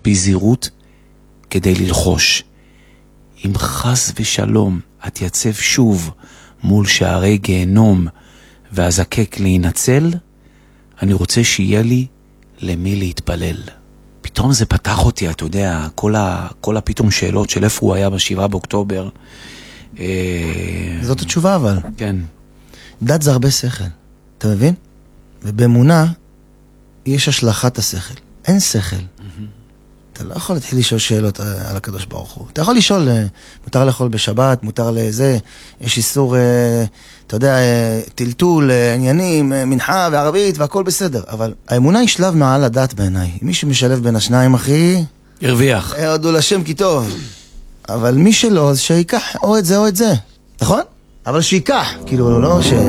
בזהירות כדי ללחוש. אם חס ושלום אתייצב שוב מול שערי גיהנום ואזקק להינצל, אני רוצה שיהיה לי למי להתפלל. פתאום זה פתח אותי, אתה יודע, כל הפתאום שאלות של איפה הוא היה ב7 באוקטובר. זאת התשובה אבל. כן. דת זה הרבה שכל, אתה מבין? ובאמונה יש השלכת השכל. אין שכל. אתה לא יכול להתחיל לשאול שאלות על הקדוש ברוך הוא. אתה יכול לשאול, מותר לאכול בשבת, מותר לזה, יש איסור, אתה יודע, טלטול, עניינים, מנחה וערבית והכל בסדר. אבל האמונה היא שלב מעל הדת בעיניי. מי שמשלב בין השניים, אחי, הרוויח. הודו לשם כי טוב. אבל מי שלא, אז שיקח או את זה או את זה. נכון? אבל שיקח. כאילו, לא ש...